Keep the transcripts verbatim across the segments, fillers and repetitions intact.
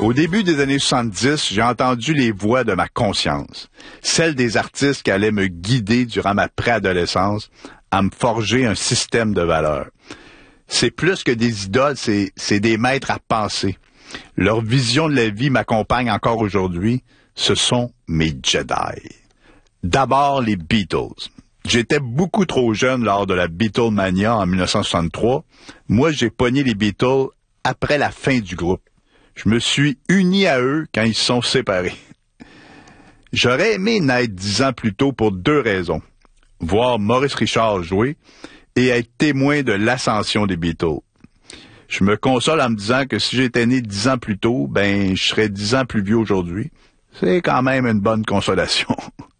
Au début des années soixante-dix, j'ai entendu les voix de ma conscience, celles des artistes qui allaient me guider durant ma préadolescence à me forger un système de valeurs. C'est plus que des idoles, c'est, c'est des maîtres à penser. Leur vision de la vie m'accompagne encore aujourd'hui. Ce sont mes Jedi. D'abord, les Beatles. J'étais beaucoup trop jeune lors de la Beatlemania en dix-neuf cent soixante-trois. Moi, j'ai pogné les Beatles après la fin du groupe. Je me suis uni à eux quand ils se sont séparés. J'aurais aimé naître dix ans plus tôt pour deux raisons. Voir Maurice Richard jouer et être témoin de l'ascension des Beatles. Je me console en me disant que si j'étais né dix ans plus tôt, ben, je serais dix ans plus vieux aujourd'hui. C'est quand même une bonne consolation.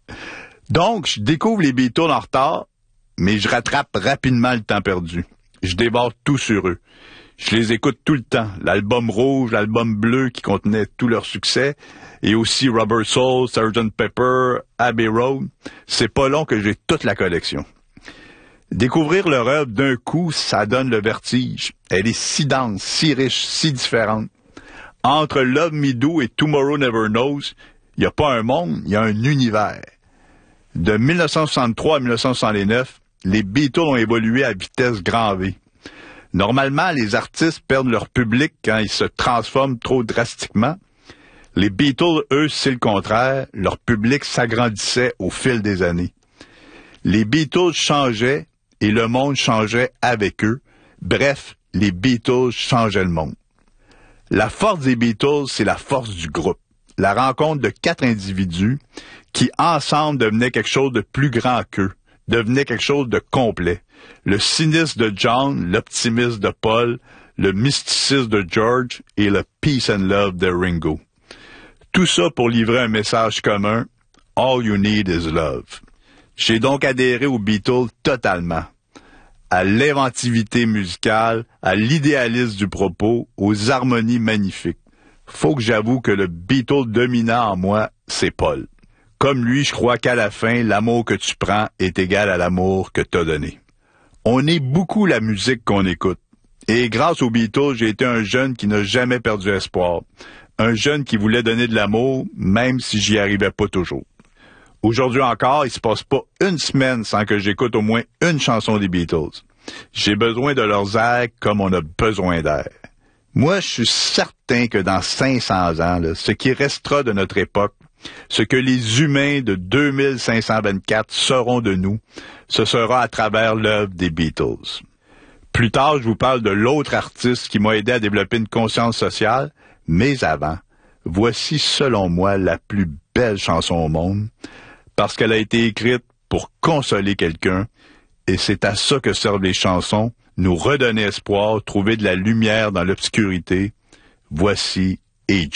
Donc, je découvre les Beatles en retard, mais je rattrape rapidement le temps perdu. Je dévore tout sur eux. Je les écoute tout le temps. L'album rouge, l'album bleu qui contenait tout leur succès, et aussi Rubber Soul, sergeant Pepper, Abbey Road. C'est pas long que j'ai toute la collection. Découvrir leur œuvre d'un coup, ça donne le vertige. Elle est si dense, si riche, si différente. Entre Love Me Do et Tomorrow Never Knows, il n'y a pas un monde, il y a un univers. De dix-neuf cent soixante-trois à dix-neuf cent soixante-neuf, les Beatles ont évolué à vitesse grand V. Normalement, les artistes perdent leur public quand ils se transforment trop drastiquement. Les Beatles, eux, c'est le contraire. Leur public s'agrandissait au fil des années. Les Beatles changeaient et le monde changeait avec eux. Bref, les Beatles changeaient le monde. La force des Beatles, c'est la force du groupe. La rencontre de quatre individus qui, ensemble, devenaient quelque chose de plus grand qu'eux, devenaient quelque chose de complet. Le cynisme de John, l'optimisme de Paul, le mysticisme de George et le peace and love de Ringo. Tout ça pour livrer un message commun, « All you need is love ». J'ai donc adhéré aux Beatles totalement, à l'inventivité musicale, à l'idéalisme du propos, aux harmonies magnifiques. Faut que j'avoue que le Beatle dominant en moi, c'est Paul. Comme lui, je crois qu'à la fin, l'amour que tu prends est égal à l'amour que t'as donné. On est beaucoup la musique qu'on écoute. Et grâce aux Beatles, j'ai été un jeune qui n'a jamais perdu espoir. Un jeune qui voulait donner de l'amour, même si j'y arrivais pas toujours. Aujourd'hui encore, il se passe pas une semaine sans que j'écoute au moins une chanson des Beatles. J'ai besoin de leurs airs comme on a besoin d'air. Moi, je suis certain que dans cinq cents ans, là, ce qui restera de notre époque, ce que les humains de deux mille cinq cent vingt-quatre seront de nous, ce sera à travers l'œuvre des Beatles. Plus tard, je vous parle de l'autre artiste qui m'a aidé à développer une conscience sociale, mais avant, voici selon moi la plus belle chanson au monde, parce qu'elle a été écrite pour consoler quelqu'un, et c'est à ça que servent les chansons, nous redonner espoir, trouver de la lumière dans l'obscurité. Voici A J.